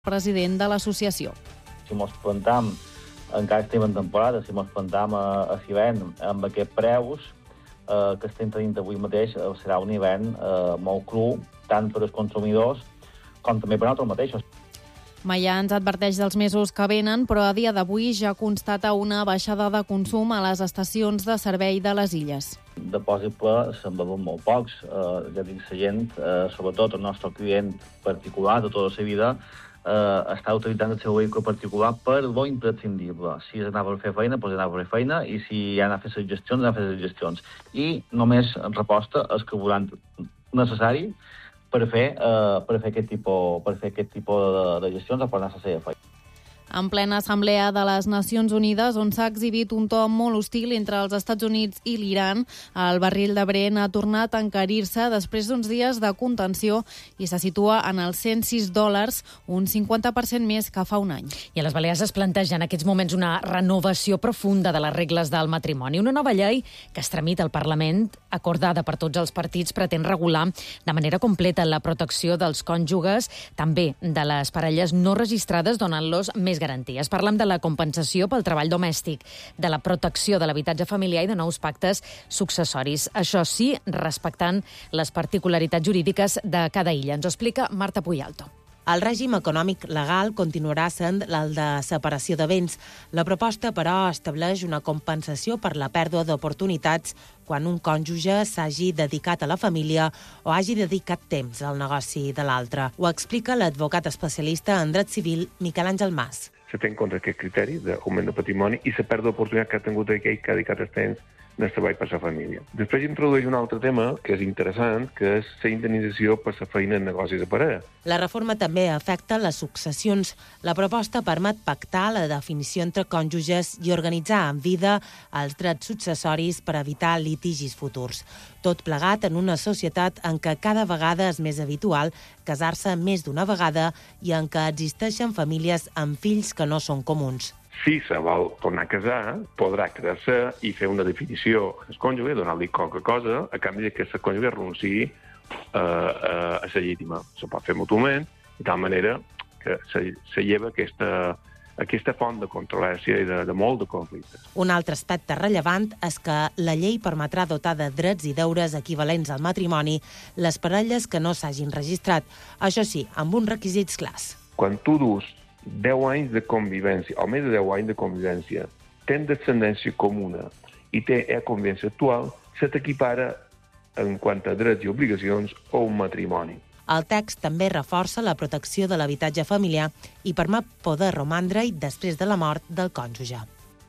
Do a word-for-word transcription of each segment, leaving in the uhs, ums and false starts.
president de l'associació. Si mos plantam, encara estem en temporada, si mos plantam a, a l'hivern amb aquests preus eh, que estem tenint avui mateix, eh, serà un hivern eh, molt cru, tant per als consumidors com també per nosaltres mateixos. Maià ens adverteix dels mesos que venen, però a dia d'avui ja constata una baixada de consum a les estacions de servei de les illes. De possible se'n beuen molt pocs. Eh, ja dic, la gent, eh, sobretot el nostre client particular de tota la vida, eh, està utilitzant el seu vehicle particular per lo imprescindible. Si anava a fer feina, doncs anava a fer feina, i si anava a fer les gestions, anava a fer les gestions. I només reposta el carburant necessari per fer, eh, per fer aquest tipus, per fer aquest tipus de, de gestions o per anar a la seva feina. En plena assemblea de les Nacions Unides, on s'ha exhibit un to molt hostil entre els Estats Units i l'Iran, el barril de Brent ha tornat a encarir-se després d'uns dies de contenció i se situa en els cent sis dòlars, un cinquanta per cent més que fa un any. I a les Balears es planteja en aquests moments una renovació profunda de les regles del matrimoni. Una nova llei que es tramita al Parlament, acordada per tots els partits, pretén regular de manera completa la protecció dels cònjuges, també de les parelles no registrades, donant-los més garanties. Parlem de la compensació pel treball domèstic, de la protecció de l'habitatge familiar i de nous pactes successoris. Això sí, respectant les particularitats jurídiques de cada illa. Ens ho explica Marta Puyalto. El règim econòmic legal continuarà sent el de separació de béns. La proposta, però, estableix una compensació per la pèrdua d'oportunitats quan un cònjuge s'hagi dedicat a la família o hagi dedicat temps al negoci de l'altre. Ho explica l'advocat especialista en dret civil Miquel Àngel Mas. Se té en compte aquest criteri d'augment de patrimoni i la pèrdua d'oportunitat que ha tingut aquell que ha dedicat el temps del treball per la família. Després introdueix un altre tema que és interessant, que és la indemnització per la feina en negocis de parella. La reforma també afecta les successions. La proposta permet pactar la definició entre cònjuges i organitzar en vida els drets successoris per evitar litigis futurs. Tot plegat en una societat en què cada vegada és més habitual casar-se més d'una vegada i en què existeixen famílies amb fills que no són comuns. Si se vol tornar a casar, podrà quedar-se i fer una definició al cònjuge, donar-li qualque cosa, a canvi que el cònjuge renunciï eh, a la llegítima. Se pot fer mútuament, de tal manera que se, se lleva aquesta, aquesta font de controlància i de, de molt de conflictes. Un altre aspecte rellevant és que la llei permetrà dotar de drets i deures equivalents al matrimoni les parelles que no s'hagin registrat. Això sí, amb uns requisits clars. Quan tu dus deu anys de convivència, o més de deu anys de convivència, tens descendència comuna i té la convivència actual, se t'equipara en quant a drets i obligacions o un matrimoni. El text també reforça la protecció de l'habitatge familiar i permet poder romandre-hi després de la mort del cònjuge.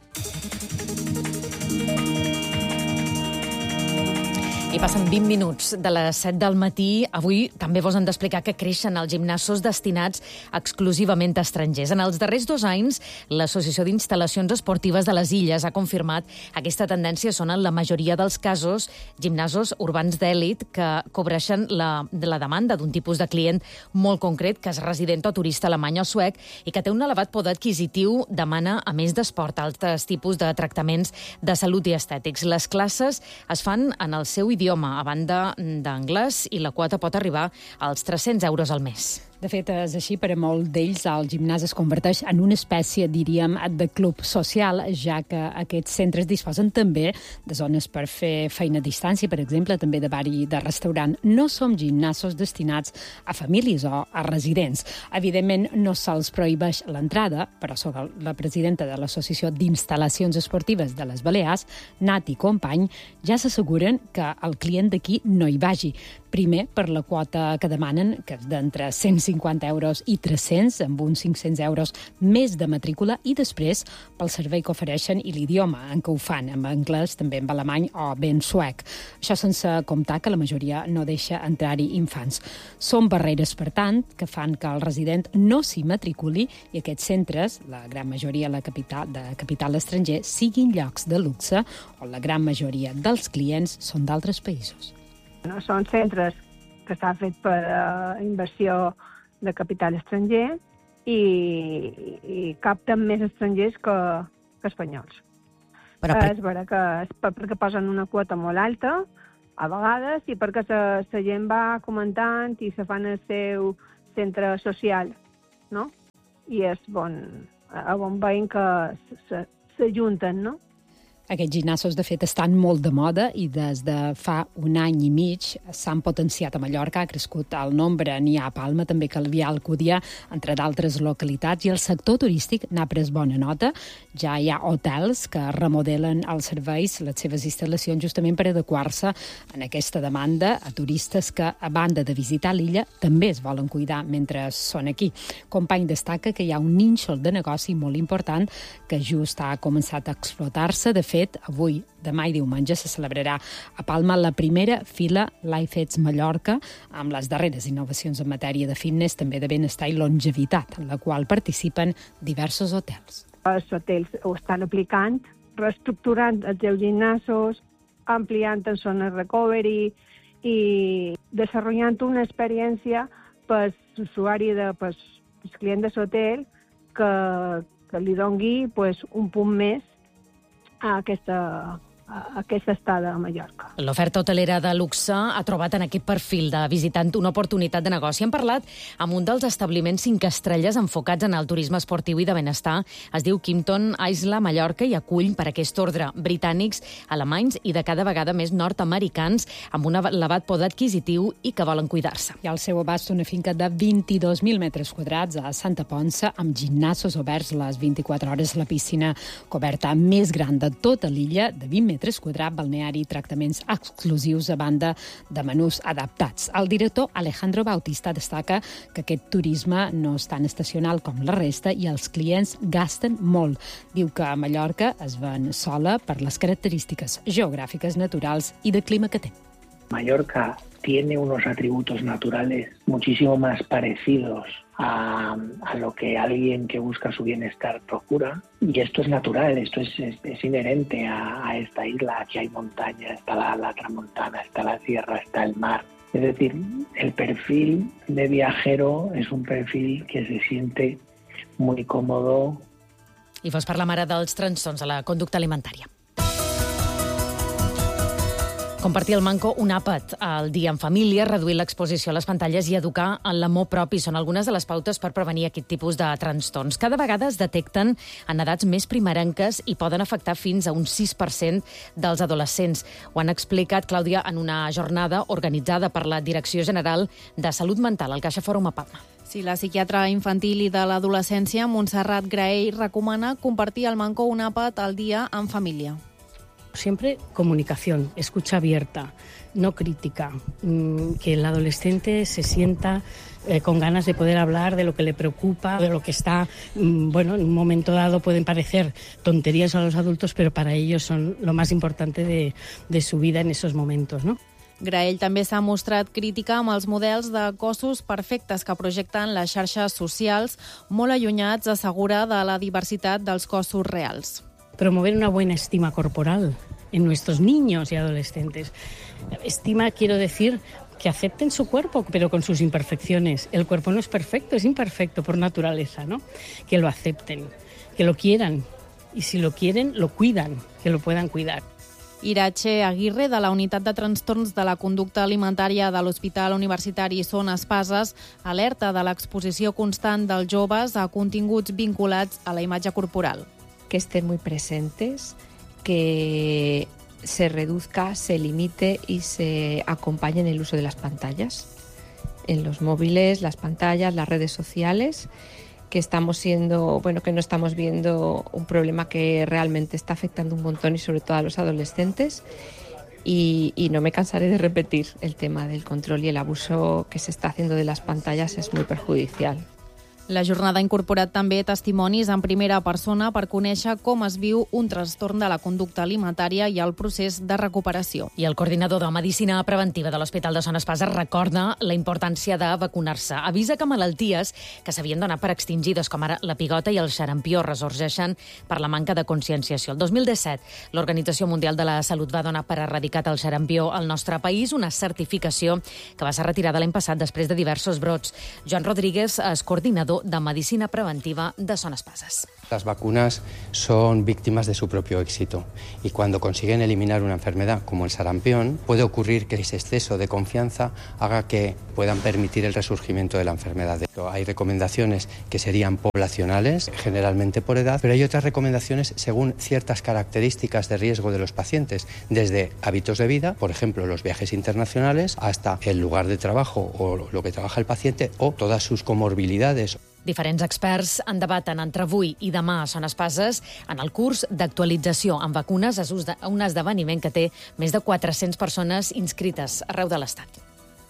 I passen vint minuts de les set del matí. Avui també vos hem d'explicar que creixen els gimnasos destinats exclusivament a estrangers. En els darrers dos anys, l'Associació d'Instal·lacions Esportives de les Illes ha confirmat aquesta tendència. Són en la majoria dels casos gimnasos urbans d'èlit que cobreixen la, la demanda d'un tipus de client molt concret, que és resident o turista alemany o suec i que té un elevat poder adquisitiu, demana, a més d'esport, altres tipus de tractaments de salut i estètics. Les classes es fan en el seu idioma idioma, a banda d'anglès, i la quota pot arribar als tres-cents euros al mes. De fet, és així, per a molts d'ells el gimnàs es converteix en una espècie, diríem, de club social, ja que aquests centres disposen també de zones per fer feina a distància, per exemple, també de bar i de restaurant. No som gimnasos destinats a famílies o a residents. Evidentment, no se'ls prohibeix l'entrada, però soc la presidenta de l'Associació d'Instal·lacions Esportives de les Balears, Nati Company, ja s'asseguren que el client d'aquí no hi vagi. Primer, per la quota que demanen, que és d'entre cent cinquanta euros i tres-cents, amb uns cinc-cents euros més de matrícula, i després pel servei que ofereixen i l'idioma en què ho fan, en anglès, també en alemany o bé en suec. Això sense comptar que la majoria no deixa entrar-hi infants. Són barreres, per tant, que fan que el resident no s'hi matriculi i aquests centres, la gran majoria la capital, de capital estranger, siguin llocs de luxe on la gran majoria dels clients són d'altres països. No, són centres que estan fets per uh, inversió de capital estranger i, i capten més estrangers que, que espanyols. Però per... És vera que és perquè posen una quota molt alta, a vegades, i perquè la gent va comentant i se fan el seu centre social, no? i és bon, a bon veient que s'ajunten, no? Aquests gimnasos, de fet, estan molt de moda i des de fa un any i mig s'han potenciat a Mallorca, ha crescut el nombre, n'hi ha a Palma, també Calvià, Alcúdia, entre d'altres localitats, i el sector turístic n'ha pres bona nota. Ja hi ha hotels que remodelen els serveis, les seves instal·lacions, justament per adequar-se en aquesta demanda a turistes que, a banda de visitar l'illa, també es volen cuidar mentre són aquí. Company destaca que hi ha un nínxol de negoci molt important que just ha començat a explotar-se. De fet, avui, demà i diumenge, se celebrarà a Palma la primera fila Life Edge Mallorca, amb les darreres innovacions en matèria de fitness, també de benestar i longevitat, en la qual participen diversos hotels. Els hotels ho estan aplicant, reestructurant els seus gimnasos, ampliant en zones recovery i desenvolupant una experiència per l'usuari, de, per el client de l'hotel, que, que li dongui pues, un punt més a aquesta, a aquesta estada a Mallorca. L'oferta hotelera de luxe ha trobat en aquest perfil de visitant una oportunitat de negoci. Hem parlat amb un dels establiments cinc estrelles enfocats en el turisme esportiu i de benestar. Es diu Kimpton Isla Mallorca i acull per aquest ordre britànics, alemanys i de cada vegada més nord-americans amb un elevat poder adquisitiu i que volen cuidar-se. Hi ha al seu abast una finca de vint-i-dos mil metres quadrats a Santa Ponça, amb gimnasos oberts les vint-i-quatre hores, la piscina coberta més gran de tota l'illa, de vint metres quadrats, balneari i tractaments exclusius a banda de menús adaptats. El director Alejandro Bautista destaca que aquest turisme no és tan estacional com la resta i els clients gasten molt. Diu que a Mallorca es ven sola per les característiques geogràfiques, naturals i de clima que té. Mallorca tiene unos atributos naturales muchísimo más parecidos a, a lo que alguien que busca su bienestar procura. Y esto es natural, esto es, es, es inherente a, a esta isla. Aquí hay montaña, está la, la tramontana, está la sierra, está el mar. Es decir, el perfil de viajero es un perfil que se siente muy cómodo. I fos per la mare dels trastorns a la conducta alimentària. Compartir el manco, un àpat al dia en família, reduir l'exposició a les pantalles i educar en l'amor propi són algunes de les pautes per prevenir aquest tipus de trastorns. Cada vegada es detecten en edats més primerenques i poden afectar fins a un sis per cent dels adolescents. Ho han explicat, Clàudia, en una jornada organitzada per la Direcció General de Salut Mental al Caixa Fòrum a Palma. Sí, la psiquiatra infantil i de l'adolescència, Montserrat Graell, recomana compartir el manco, un àpat al dia en família. Siempre comunicación, escucha abierta, no crítica, que el adolescente se sienta eh, con ganas de poder hablar de lo que le preocupa, de lo que está, bueno, en un momento dado pueden parecer tonterías a los adultos, pero para ellos son lo más importante de, de su vida en esos momentos, ¿no? Graell també s'ha mostrat crítica amb els models de cossos perfectes que projecten les xarxes socials, molt allunyats, assegura, de la diversitat dels cossos reals. Promover una buena estima corporal en nuestros niños y adolescentes. Estima, quiero decir, que acepten su cuerpo, pero con sus imperfecciones. El cuerpo no es perfecto, es imperfecto por naturaleza, ¿no? Que lo acepten, que lo quieran, y si lo quieren, lo cuidan, que lo puedan cuidar. Irache Aguirre, de la Unitat de Trastorns de la Conducta Alimentària de l'Hospital Universitari Son Espases, alerta de l'exposició constant dels joves a continguts vinculats a la imatge corporal. Que estén muy presentes, que se reduzca, se limite y se acompañe en el uso de las pantallas, en los móviles, las pantallas, las redes sociales, que estamos siendo, bueno, que no estamos viendo un problema que realmente está afectando un montón y sobre todo a los adolescentes. Y, y no me cansaré de repetir, el tema del control y el abuso que se está haciendo de las pantallas es muy perjudicial. La jornada ha incorporat també testimonis en primera persona per conèixer com es viu un trastorn de la conducta alimentària i el procés de recuperació. I el coordinador de Medicina Preventiva de l'Hospital de Son Espases recorda la importància de vacunar-se. Avisa que malalties que s'havien donat per extingides, com ara la pigota i el xarampió, ressorgeixen per la manca de conscienciació. El dos mil disset, l'Organització Mundial de la Salut va donar per erradicat el xarampió al nostre país, una certificació que va ser retirada l'any passat després de diversos brots. Joan Rodríguez és coordinador investigador de Medicina Preventiva de Son Espases. Las vacunas son víctimas de su propio éxito y cuando consiguen eliminar una enfermedad como el sarampión, puede ocurrir que ese exceso de confianza haga que puedan permitir el resurgimiento de la enfermedad. Hay recomendaciones que serían poblacionales, generalmente por edad, pero hay otras recomendaciones según ciertas características de riesgo de los pacientes, desde hábitos de vida, por ejemplo, los viajes internacionales, hasta el lugar de trabajo o lo que trabaja el paciente o todas sus comorbilidades. Diferents experts en debaten entre avui i demà a Son Espases en el curs d'actualització en vacunes, un esdeveniment que té més de quatre-centes persones inscrites arreu de l'Estat.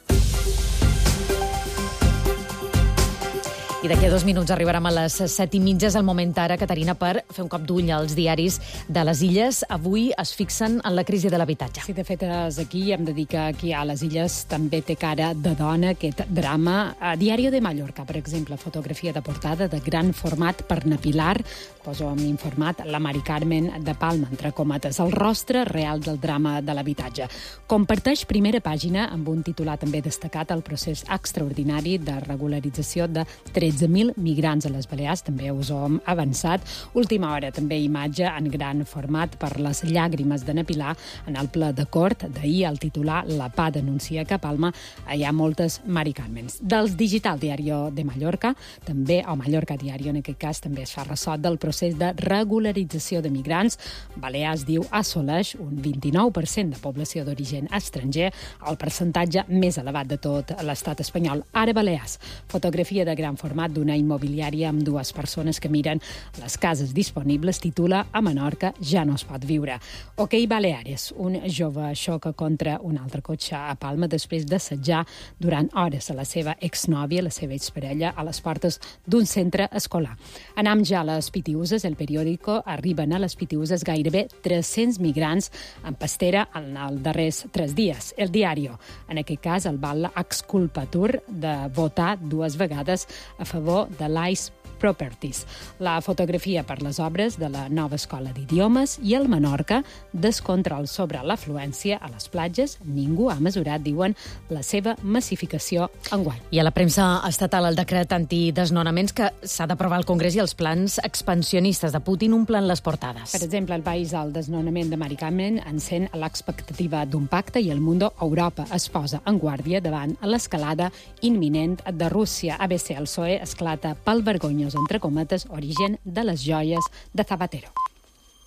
I d'aquí a dos minuts arribarem a les set i mitja. És el moment ara, Caterina, per fer un cop d'ull als diaris de les Illes. Avui es fixen en la crisi de l'habitatge. Sí, de fet, és aquí. Hem de dir que aquí a les Illes també té cara de dona aquest drama. A Diario de Mallorca, per exemple, fotografia de portada de gran format per Napilar. Poso en informat la Mari Carmen de Palma, entre cometes, el rostre real del drama de l'habitatge. Comparteix primera pàgina amb un titular també destacat el procés extraordinari de regularització de tretze mil migrants a les Balears, també us ho hem avançat. Última hora, també imatge en gran format per les llàgrimes de Napilar en el ple de cort. D'ahir el titular La Pah denuncia que a Palma hi ha moltes Mari Carmens. Dels Digital Diario de Mallorca, també, o Mallorca Diario en aquest cas, també es fa ressò del procés de regularització de migrants. Balears, diu, assoleix un vint-i-nou per cent de població d'origen estranger, el percentatge més elevat de tot l'estat espanyol. Ara Balears, fotografia de gran format d'una immobiliària amb dues persones que miren les cases disponibles, titula A Menorca ja no es pot viure. Ok, Baleares, un jove xoca contra un altre cotxe a Palma després d'assetjar durant hores a la seva exnòvia, la seva exparella, a les portes d'un centre escolar. Anam ja a les Pitiuses, el periòdico, arriben a les Pitiuses gairebé tres-cents migrants en pastera en els darrers tres dies. El Diario, en aquest cas, el val exculpatur de votar dues vegades a favor de l'Ice Properties. La fotografia per les obres de la nova escola d'idiomes i el Menorca, descontrol sobre l'afluència a les platges. Ningú ha mesurat, diuen, la seva massificació enguany. I a la premsa estatal el decret antidesnonaments que s'ha d'aprovar al Congrés i els plans expansionistes de Putin omplen les portades. Per exemple, el país del desnonament de Mari Carmen encén l'expectativa d'un pacte i el Mundo, Europa, es posa en guàrdia davant l'escalada imminent de Rússia. A B C, el P S O E esclata pel vergonyós, entre cometes, origen de les joies de Zapatero.